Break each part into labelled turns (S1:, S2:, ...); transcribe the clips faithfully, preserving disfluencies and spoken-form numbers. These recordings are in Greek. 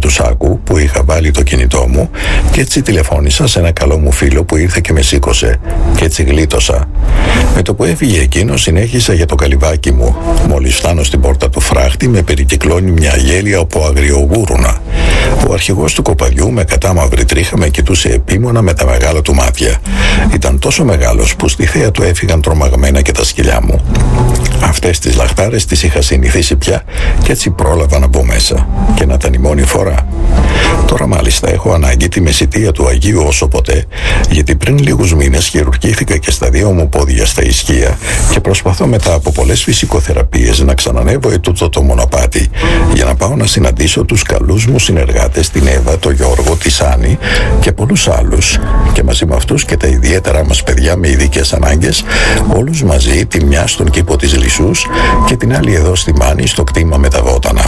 S1: του σάκου που είχα βάλει το κινητό μου και έτσι τηλεφώνησα σε ένα καλό μου φίλο που ήρθε και με σήκωσε και έτσι γλίτωσα. Με το που έφυγε εκείνο συνέχισα για το καλυβάκι μου. Μόλις φτάνω στην πόρτα του φράχτη με περικυκλώνει μια γέλια από αγριογούρουνα. Ο αρχηγός του κοπαδιού με κατάμαυρη τρίχα με κοιτούσε επίμονα με τα μεγάλα του μάτια. Ήταν τόσο μεγάλος που στη θέα του έφυγαν τρομαγμένα και τα σκυλιά μου. Αυτές τις λαχτάρες τις είχα συνηθίσει πια και έτσι πρόλαβα να μπω μέσα. Και να ήταν η μόνη φορά. Τώρα μάλιστα έχω ανάγκη τη μεσητεία του Αγίου όσο ποτέ, γιατί πριν λίγους μήνες χειρουργήθηκα και στα δύο μου πόδια στα ισκία και προσπαθώ μετά από πολλές φυσικοθεραπείες να ξανανεύω ετούτο το μονοπάτι για να πάω να συναντήσω τους καλούς μου συνεργάτες, την Εύα, τον Γιώργο, τη Σάνη και πολλούς άλλους, και μαζί με αυτούς και τα ιδιαίτερα μας παιδιά με ειδικές ανάγκες, όλους μαζί, τη μια στον κήπο της Λυσούς και την άλλη εδώ στη Μάνη στο κτήμα με τα βότανα.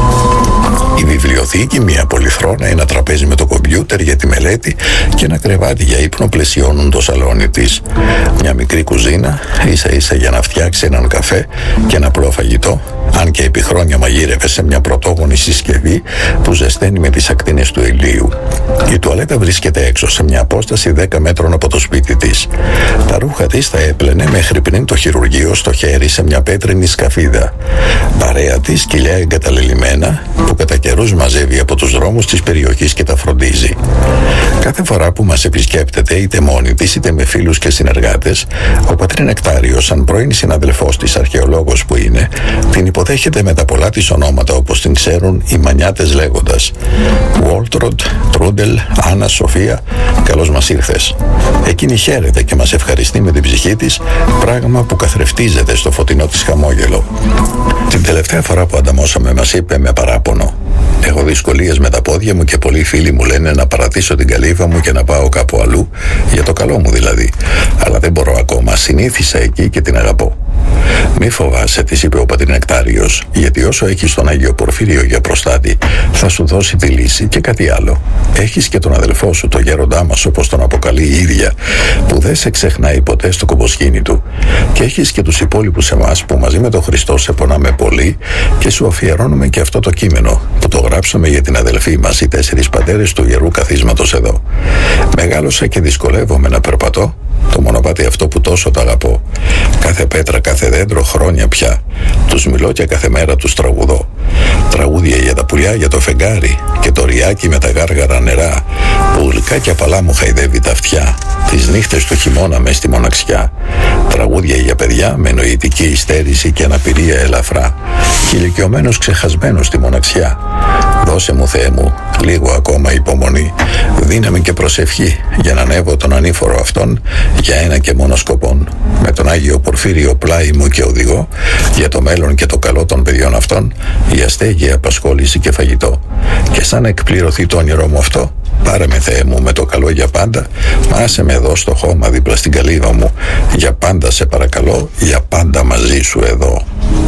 S1: Η βιβλιοθήκη, μια πολυθρόνα, ένα τραπέζι με το κομπιούτερ για τη μελέτη και ένα κρεβάτι για ύπνο πλαισιώνουν το σαλόνι της. Μια μικρή κουζίνα, ίσα ίσα για να φτιάξει έναν καφέ και ένα απλό φαγητό, αν και επί χρόνια μαγείρευε σε μια πρωτόγονη συσκευή που ζεσταίνει με τις ακτίνες του ηλίου. Η τουαλέτα βρίσκεται έξω, σε μια απόσταση δέκα μέτρων από το σπίτι της. Τα ρούχα της τα έπλαινε μέχρι πριν το χειρουργείο στο χέρι σε μια πέτρινη σκαφίδα. Παρέα της σκυλιά εγκαταλελειμμένα που κατά καιρούς μαζεύει από τους δρόμους της περιοχής και τα φροντίζει. Κάθε φορά που μας επισκέπτεται είτε μόνη της είτε με φίλους και συνεργάτες, ο πατρίν Νεκτάριος, σαν πρώην συναδελφός της, αρχαιολόγος που είναι, την υποδέχεται με τα πολλά της ονόματα όπως την ξέρουν οι μανιάτες, λέγοντας Βόλτροντ, Τρούντελ, Άννα, Σοφία, καλώς μας ήρθες. Εκείνη χαίρεται και μας ευχαριστεί με την ψυχή της, πράγμα που καθρεφτίζεται στο φωτεινό της χαμόγελο. Την τελευταία φορά που ανταμώσαμε μας είπε με παράπονο: έχω δυσκολίες με τα πόδια μου και πολλοί φίλοι μου λένε να παρατήσω την καλύβα μου και να πάω κάπου αλλού, για το καλό μου δηλαδή. Αλλά δεν μπορώ ακόμα, συνήθισα εκεί και την αγαπώ. Μη φοβάσαι, της είπε ο πατήρ Νεκτάριος, γιατί όσο έχεις τον Άγιο Πορφύριο για προστάτη, θα σου δώσει τη λύση και κάτι άλλο. Έχεις και τον αδελφό σου, το γέροντά μας, όπως τον αποκαλεί η ίδια, που δεν σε ξεχνάει ποτέ στο κομποσκήνι του. Και έχεις και τους υπόλοιπους εμάς που μαζί με τον Χριστό σε πονάμε πολύ και σου αφιερώνουμε και αυτό το κείμενο που το γράψαμε για την αδελφή μας, οι τέσσερις πατέρες του Ιερού Καθίσματος εδώ. Μεγάλωσα και δυσκολεύομαι να περπατώ, το μονοπάτι αυτό που τόσο το αγαπώ. Κάθε πέτρα, κάθε δέντρο, χρόνια πια. Τους μιλώ και κάθε μέρα τους τραγουδώ. Τραγούδια για τα πουλιά, για το φεγγάρι και το ριάκι με τα γάργαρα νερά που γλυκά και απαλά μου χαϊδεύει τα αυτιά. Τις νύχτες του χειμώνα μες στη μοναξιά. Τραγούδια για παιδιά με νοητική υστέρηση και αναπηρία ελαφρά. Και ηλικιωμένος ξεχασμένος στη μοναξιά. Δώσε μου, Θεέ μου, λίγο ακόμα υπομονή, δύναμη και προσευχή για να ανέβω τον ανήφορο αυτόν για ένα και μόνο σκοπόν. Με τον Άγιο Πορφύριο πλάι μου και οδηγώ για το μέλλον και το καλό των παιδιών αυτών, για στέγη, απασχόληση και φαγητό. Και σαν να εκπληρωθεί το όνειρό μου αυτό, πάρε με, Θεέ μου, με το καλό για πάντα, άσε με εδώ στο χώμα δίπλα στην καλύβα μου, για πάντα σε παρακαλώ, για πάντα μαζί σου εδώ.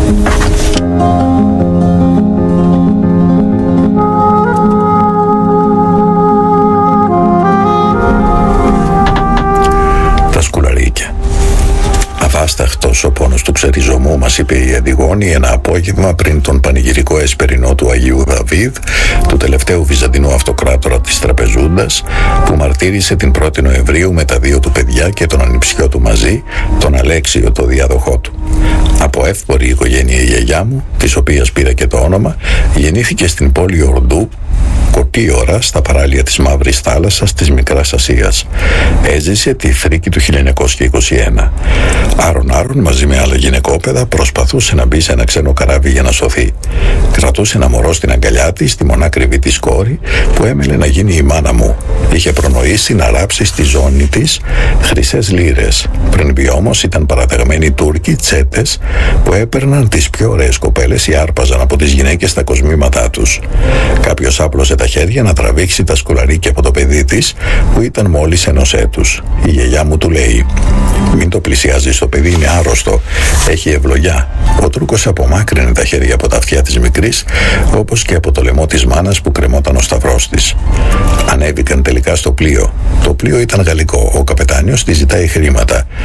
S1: Τα σκουλαρίκια. Αβάσταχτος ο πόνος του ξεριζωμού, μας είπε η Αντιγόνη ένα απόγευμα πριν τον πανηγυρικό εσπερινό του Αγίου Δαβίδ, του τελευταίου βυζαντινού αυτοκράτορα της Τραπεζούντας, που μαρτύρησε την πρώτη Νοεμβρίου με τα δύο του παιδιά και τον ανιψιό του μαζί, τον Αλέξιο, το διάδοχό του. Από εύπορη οικογένεια η γιαγιά μου, της οποίας πήρα και το όνομα, γεννήθηκε στην πόλη Ορντού, κοντή ώρα στα παράλια της Μαύρης Θάλασσας της Μικράς Ασίας. Έζησε τη φρίκη του χίλια εννιακόσια είκοσι ένα. Άρον άρον μαζί με άλλα γυναικόπαιδα προσπαθούσε να μπει σε ένα ξένο καράβι για να σωθεί. Κρατούσε ένα μωρό στην αγκαλιά της, τη μονάκριβη της κόρη που έμελε να γίνει η μάνα μου. Είχε προνοήσει να ράψει στη ζώνη της χρυσές λίρες. Πριν μπει όμως ήταν παραταγμένοι Τούρκοι τσέτες που έπαιρναν τις πιο ωραίες κοπέλες ή άρπαζαν από τις γυναίκες τα κοσμήματά τους. Κάποιος άπλωσε τα χέρια να τραβήξει τα σκουλαρίκια από το παιδί της που ήταν μόλις ενός έτους. Η γιαγιά μου του λέει: μην το πλησιάζεις, το παιδί είναι άρρωστο, έχει ευλογιά. Ο Τούρκος απομάκρυνε τα χέρια από τα αυτιά της μικρής, όπως και από το λαιμό της μάνας που κρεμόταν ο σταυρός της. Ανέβηκαν τελικά στο πλοίο. Το πλοίο ήταν γαλλικό. Ο καπετάνιος της ζητάει χρήματα.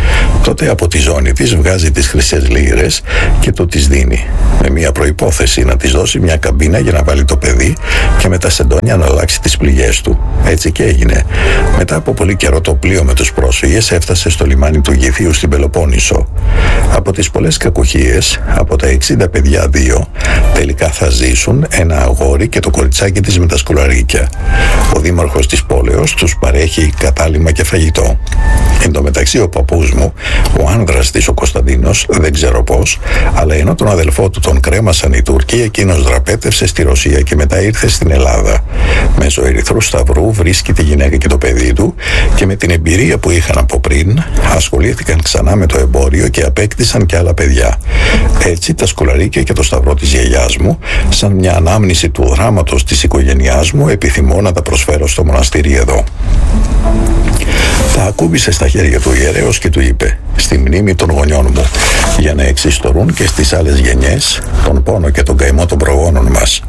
S1: τότε από τη ζώνη της βγάζει τις χρυσές λίρες και το τις δίνει, με μια προϋπόθεση να της δώσει μια καμπίνα για να βάλει το παιδί και με τα σεντόνια να αλλάξει τις πληγές του. Έτσι και έγινε. Μετά από πολύ καιρό το πλοίο με τους πρόσφυγες έφτασε στο λιμάνι του Γηθίου στην Πελοπόννησο. Από τις πολλές κακουχίες, από τα εξήντα παιδιά δύο τελικά θα ζήσουν, ένα αγόρι και το κοριτσάκι της με τα σκουλαρίκια. Ο δήμαρχος της πόλεως τους παρέχει κατάλημα και φαγητό. Εν τω μεταξύ ο παππούς μου, ο άνδρας της ο Κωνσταντίνος, δεν ξέρω πώς, αλλά ενώ τον αδελφό του τον κρέμασαν οι Τούρκοι, εκείνος δραπέτευσε στη Ρωσία και μετά ήρθε στην Ελλάδα. Μέσω Ερυθρού Σταυρού βρίσκει τη γυναίκα και το παιδί του και με την εμπειρία που είχαν από πριν ασχολήθηκαν ξανά με το εμπόριο και απέκτησαν και άλλα παιδιά. Έτσι τα σκουλαρίκια και το σταυρό της γιαγιάς μου, σαν μια ανάμνηση του δράματος της οικογένειάς μου, επιθυμώ να τα προσφέρω στο μοναστήρι εδώ. Τα ακούμπησε στα χέρια του ιερέως και του είπε: «Στη μνήμη των γονιών μου, για να εξιστορούν και στις άλλες γενιές τον πόνο και τον καημό των προγόνων μας».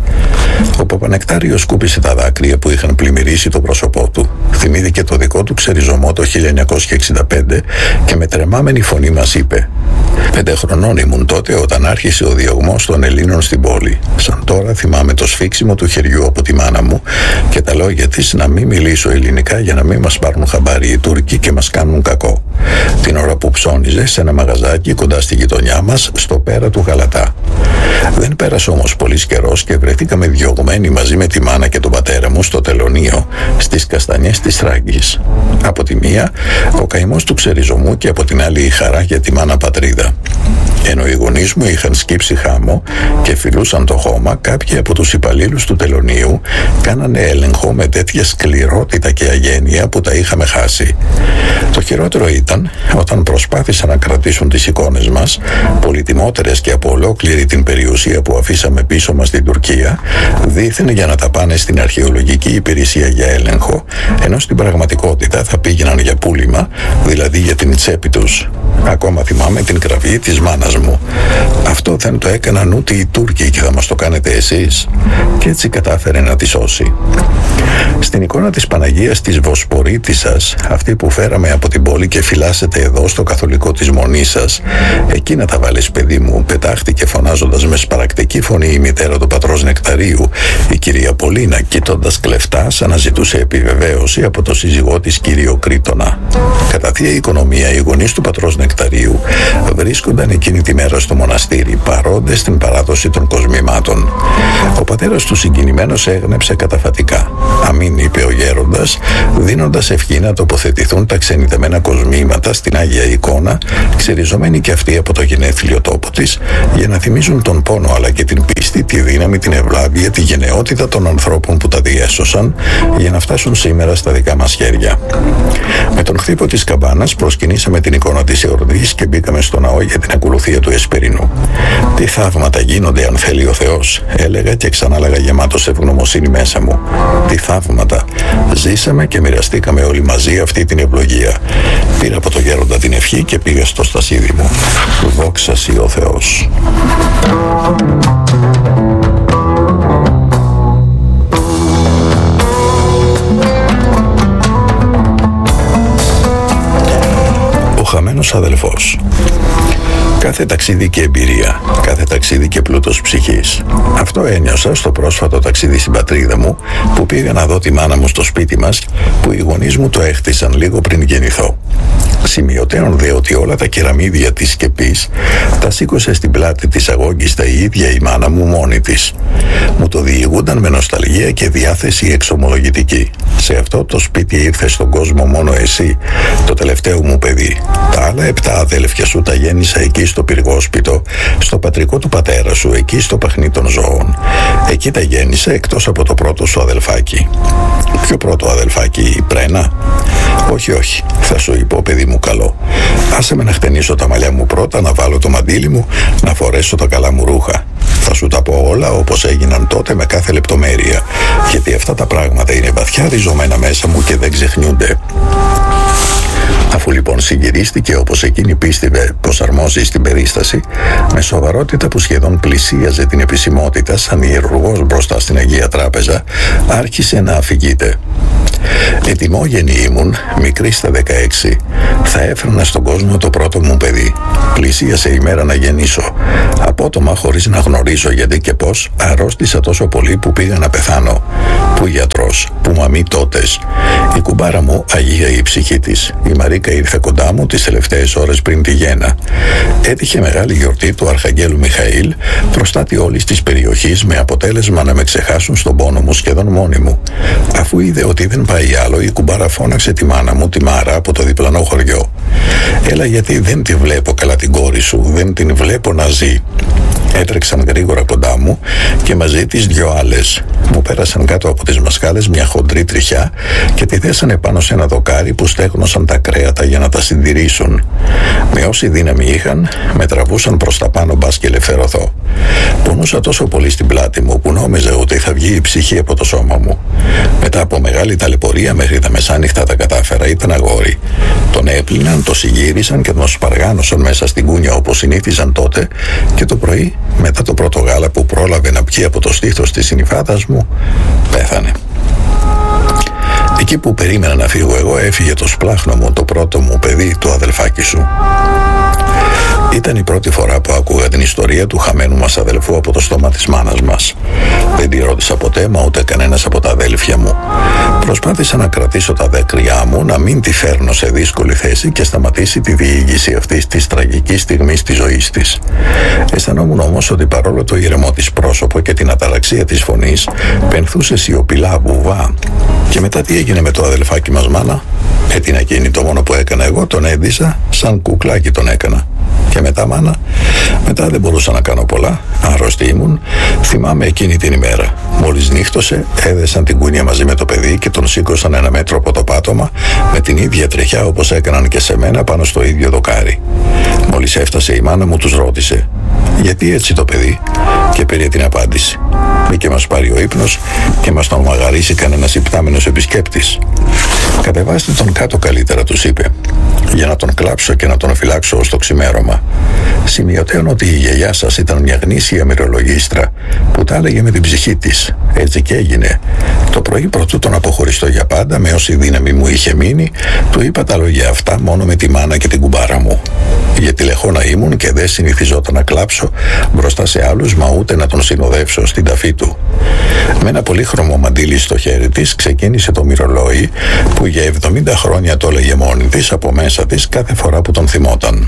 S1: Ο Παπανεκτάριος σκούπισε τα δάκρυα που είχαν πλημμυρίσει το πρόσωπό του. Θυμήθηκε το δικό του ξεριζωμό το χίλια εννιακόσια εξήντα πέντε και με τρεμάμενη φωνή μας είπε: «Πέντε χρονών ήμουν τότε όταν άρχισε ο διωγμός των Ελλήνων στην πόλη. Σαν τώρα θυμάμαι το σφίξιμο του χεριού από τη μάνα μου και τα λόγια της να μην μιλήσω ελληνικά για να μην μας πάρουν χαμπάρι οι Τούρκοι και μας κάνουν κακό. Την ώρα που ψώνιζε σε ένα μαγαζάκι κοντά στη γειτονιά μας, στο πέρα του Γαλατά. Δεν πέρασε όμως πολύς καιρός και βρεθήκαμε διωγμένοι μαζί με τη μάνα και τον πατέρα μου στο τελωνείο, στις καστανιές της Θράκης. Από τη μία, ο καημός του ξεριζωμού και από την άλλη η χαρά για τη μάνα πατρίδα. Ενώ οι γονείς μου είχαν σκύψει χάμο και φιλούσαν το χώμα, κάποιοι από τους υπαλλήλους του τελωνείου κάνανε έλεγχο με τέτοια σκληρότητα και αγένεια που τα είχαμε χάσει. Το χειρότερο ήταν όταν προσπάθησαν να κρατήσουν τις εικόνες μας, πολυτιμότερες και από ολόκληρη την περιουσία που αφήσαμε πίσω μας στην Τουρκία, δήθεν για να τα πάνε στην αρχαιολογική υπηρεσία για έλεγχο, ενώ στην πραγματικότητα θα πήγαιναν για πούλημα, δηλαδή για την τσέπη τους. Ακόμα θυμάμαι την κραυγή της μάνας μου: «Αυτό δεν το έκαναν ούτε οι Τούρκοι και θα μας το κάνετε εσείς?» Και έτσι κατάφερε να τη σώσει. Στην εικόνα της Παναγίας της Βοσπορίτισσας, αυτή που φέραμε από την πόλη και φυλάσσεται εδώ στο καθολικό της μονής σας, εκεί να τα βάλεις, παιδί μου, πετάχτηκε φωνάζοντας με σπαρακτική φωνή η μητέρα του πατρός Νεκταρίου, η κυρία Πολίνα, κοιτώντας κλεφτά σαν να ζητούσε επιβεβαίωση από το σύζυγό της κύριο Κρήτονα. Κατά θεία οικονομία, οι γονείς του πατρός Νεκταρίου βρίσκονταν εκείνη τη μέρα στο μοναστήρι, παρόντες στην παράδοση των κοσμημάτων. Ο πατέρας του συγκινημένος έγνεψε καταφατικά. «Αμήν», είπε ο γέροντας, δίνοντας ευχή να τοποθετηθούν τα ξενιτεμένα κοσμήματα στην Άγια Εικόνα, ξεριζωμένη και αυτή από το γενέθλιο τόπο της, για να θυμίζουν τον πόνο αλλά και την πίστη, τη δύναμη, την ευλάβεια, τη γενναιότητα των ανθρώπων που τα διέσωσαν για να φτάσουν σήμερα στα δικά μας χέρια. Με τον χτύπο της καμπάνας προσκυνήσαμε την εικόνα της εορδής και μπήκαμε στο ναό για την ακολουθία του Εσπερινού. «Τι θαύματα γίνονται αν θέλει ο Θεός», έλεγα και ξανάλαγα γεμάτος ευγνωμοσύνη μέσα μου. «Τι θαύματα». Ζήσαμε και μοιραστήκαμε όλοι μαζί αυτή την ευλογία. Πήρα από το γέροντα την ευχή και πήγα στο στασίδι μου. Δόξα σοι ο Θεός. Ο χαμένος αδελφός. Κάθε ταξίδι και εμπειρία, κάθε ταξίδι και πλούτος ψυχής. Αυτό ένιωσα στο πρόσφατο ταξίδι στην πατρίδα μου, που πήγα να δω τη μάνα μου στο σπίτι μας, που οι γονείς μου το έχτισαν λίγο πριν γεννηθώ. Σημειωτέων δε ότι όλα τα κεραμίδια της σκεπής τα σήκωσε στην πλάτη της αγόγγιστα η ίδια η μάνα μου μόνη της. Μου το διηγούνταν με νοσταλγία και διάθεση εξομολογητική. «Σε αυτό το σπίτι ήρθε στον κόσμο μόνο εσύ, το τελευταίο μου παιδί. Τα άλλα επτά αδέλφια σου τα γέννησα εκεί στο πυργόσπιτο, στο πατρικό του πατέρα σου, εκεί στο παχνί των ζώων. Εκεί τα γέννησα εκτός από το πρώτο σου αδελφάκι». «Ποιο πρώτο αδελφάκι, η Πρένα?» «Όχι, όχι, θα σου είπω, παιδί μου καλό. Άσε με να χτενίσω τα μαλλιά μου πρώτα, να βάλω το μαντίλι μου, να φορέσω τα καλά μου ρούχα. Θα σου τα πω όλα όπως έγιναν τότε με κάθε λεπτομέρεια, γιατί αυτά τα πράγματα είναι βαθιά ριζωμένα μέσα μου και δεν ξεχνιούνται». Αφού λοιπόν συγκυρίστηκε όπως εκείνη πίστευε πως αρμόζει στην περίσταση, με σοβαρότητα που σχεδόν πλησίαζε την επισημότητα σαν ιερουργός μπροστά στην Αγία Τράπεζα, άρχισε να αφηγείται. Ετοιμόγενη ήμουν, μικρή στα δεκαέξι. Θα έφερνα στον κόσμο το πρώτο μου παιδί. Πλησίασε η μέρα να γεννήσω. Απότομα, χωρίς να γνωρίζω γιατί και πώς, αρρώστησα τόσο πολύ που πήγα να πεθάνω. Που γιατρός, που μαμή τότες. Η κουμπάρα μου, αγία η ψυχή της. Η Μαρίκα ήρθε κοντά μου τις τελευταίες ώρες πριν τη γέννα. Έτυχε μεγάλη γιορτή του Αρχαγγέλου Μιχαήλ, προστάτη όλης της περιοχής, με αποτέλεσμα να με ξεχάσουν στον πόνο μου σχεδόν μόνη μου. Αφού είδε ότι δεν πάει άλλο, η κουμπάρα φώναξε τη μάνα μου, τη Μάρα, από το διπλανό χωριό. «Έλα, γιατί δεν τη βλέπω καλά την κόρη σου, δεν την βλέπω να ζει». Έτρεξαν γρήγορα κοντά μου και μαζί τις δυο άλλες. Μου πέρασαν κάτω από τις μασκάλες μια χοντρή τριχιά και τη θέσανε πάνω σε ένα δοκάρι που στέγνωσαν τα κρέατα για να τα συντηρήσουν. Με όση δύναμη είχαν, με τραβούσαν προς τα πάνω μπας και ελευθερωθώ. Πονούσα τόσο πολύ στην πλάτη μου που νόμιζα ότι θα βγει η ψυχή από το σώμα μου. Μετά από μεγάλη ταλαιπωρία μέχρι τα μεσάνυχτα τα κατάφερα. Ήταν αγόρι. Τον έπλυναν, το συγύρισαν και τον σπαργάνωσαν μέσα στην κούνια όπως συνήθιζαν τότε, και το πρωί, μετά το πρώτο γάλα που πρόλαβε να πιει από το στήθος της συνυφάδας μου, πέθανε. Εκεί που περίμενα να φύγω εγώ, έφυγε το σπλάχνο μου, το πρώτο μου παιδί, το αδελφάκι σου. Ήταν η πρώτη φορά που άκουγα την ιστορία του χαμένου μας αδελφού από το στόμα της μάνας μας. Δεν τη ρώτησα ποτέ, μα ούτε κανένας από τα αδέλφια μου. Προσπάθησα να κρατήσω τα δάκρυά μου, να μην τη φέρνω σε δύσκολη θέση και σταματήσει τη διήγηση αυτής της τραγικής στιγμής της ζωής της. Αισθανόμουν όμως ότι παρόλο το ήρεμο της πρόσωπο και την αταραξία της φωνής, πενθούσε σιωπηλά, βουβά. Και μετά τι έγινε με το αδελφάκι μας, μάνα? Ε, την εκείνη, το μόνο που έκανα εγώ, τον έντυσα, σαν κουκλάκι τον έκανα. Και μετά, μάνα? Μετά δεν μπορούσα να κάνω πολλά, άρρωστη ήμουν. Θυμάμαι εκείνη την ημέρα. Μόλις νύχτωσε, έδεσαν την κούνια μαζί με το παιδί και τον σήκωσαν ένα μέτρο από το πάτωμα, με την ίδια τρεχιά όπως έκαναν και σε μένα, πάνω στο ίδιο δοκάρι. Μόλις έφτασε η μάνα μου, τους ρώτησε: «Γιατί έτσι το παιδί?» Και πήρε την απάντηση. Μπήκε μας πάρει ο ύπνος και μας τον μαγαρίσει κανένας υπτάμενος επισκέπτης. «Κατεβάστε τον κάτω καλύτερα», τους είπε, «για να τον κλάψω και να τον φυλάξω ως το ξημέρωμα». Σημειωτέων ότι η γιαγιά σας ήταν μια γνήσια μυρολογίστρα που τα έλεγε με την ψυχή της. Έτσι και έγινε. Το πρωί, πρωτού τον αποχωριστώ για πάντα, με όση δύναμη μου είχε μείνει, του είπα τα λόγια αυτά μόνο με τη μάνα και την κουμπάρα μου. Γιατί λεχόνα ήμουν και δεν συνηθιζόταν να κλάψω μπροστά σε άλλους, μα ούτε να τον συνοδεύσω στην ταφή του. Με ένα πολύχρωμο μαντίλι στο χέρι της ξεκίνησε το μυρολόι που για εβδομήντα χρόνια το έλεγε μόνη της από μέσα της κάθε φορά που τον θυμόταν.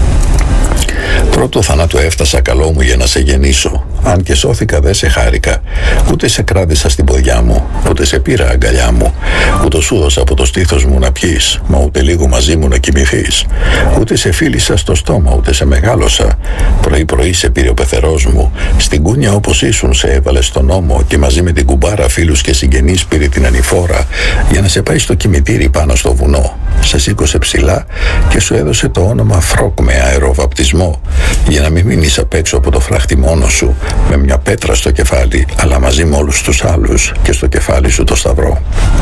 S1: «Πρώτο θανάτου έφτασα, καλό μου, για να σε γεννήσω. Αν και σώθηκα δεν σε χάρηκα. Ούτε σε κράτησα στην ποδιά μου, ούτε σε πήρα αγκαλιά μου. Ούτε σου δώσα από το στήθος μου να πιείς, μα ούτε λίγο μαζί μου να κοιμηθείς. Ούτε σε φίλησα στο στόμα, ούτε σε μεγάλωσα. Πρωί-πρωί σε πήρε ο πεθερός μου. Στην κούνια όπως ήσουν σε έβαλε στον ώμο και μαζί με την κουμπάρα, φίλους και συγγενείς πήρε την ανηφόρα για να σε πάει στο κημητήρι πάνω στο βουνό. Σε σήκωσε ψηλά και σου έδωσε το όνομα Φρόκ με αεροβαπτισμό, για να μην μείνεις απ' έξω από το φράχτη μόνος σου, με μια πέτρα στο κεφάλι, αλλά μαζί με όλους τους άλλους, και στο κεφάλι σου το σταυρό».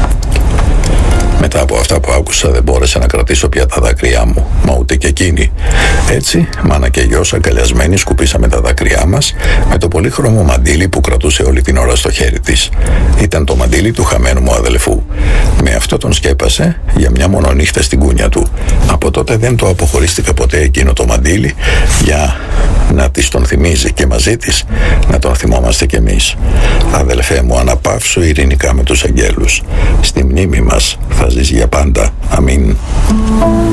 S1: Μετά από αυτά που άκουσα δεν μπόρεσα να κρατήσω πια τα δάκρυά μου, μα ούτε και εκείνη. Έτσι, μάνα και γιος αγκαλιασμένοι σκουπίσαμε τα δάκρυά μας με το πολύχρωμο μαντίλι που κρατούσε όλη την ώρα στο χέρι της. Ήταν το μαντίλι του χαμένου μου αδελφού. Με αυτό τον σκέπασε για μια μόνο νύχτα στην κούνια του. Από τότε δεν το αποχωρίστηκα ποτέ εκείνο το μαντίλι, για να της τον θυμίζει και μαζί της να τον θυμόμαστε κι εμείς. Αδελφέ μου, αναπαύσου ειρηνικά με τους αγγέλους. Στη μνήμη μας θα ζεις για πάντα. Αμήν.